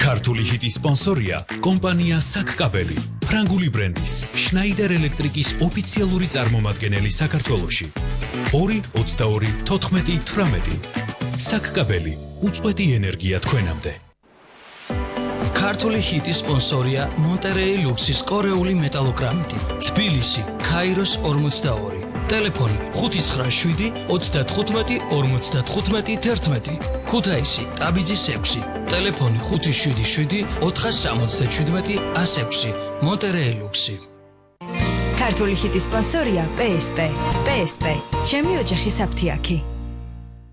ქართული ჰიტის სპონსორია კომპანია საკკაბელი, ფრანგული ბრენდის შნაიდერ ელექტრიკის ოფიციალური წარმომადგენელი საქართველოში. 2-22-14-18 საკკაბელი, უწყვეტი ენერგია თქვენამდე. ქართული ჰიტის სპონსორია მონტერეი ლუქსის კორეული მეტალოგრამიტი, თბილისი, ქაიროს 42, ტელეფონი 595-35-55-11, ქუთაისი, ტაბიძის 6, ტელეფონი 577-477-106, მონტერეი ლუქსი. ქართული ჰიტის სპონსორია PSP, ჩემი ოჯახის აფთიაქი.